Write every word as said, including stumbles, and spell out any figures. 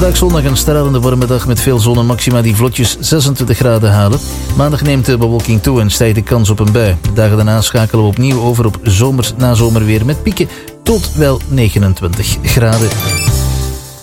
Vandaag zondag een stralende warme dag met veel zon en maxima die vlotjes zesentwintig graden halen. Maandag neemt de bewolking toe en stijgt de kans op een bui. De dagen daarna schakelen we opnieuw over op zomers na zomerweer met pieken tot wel negenentwintig graden.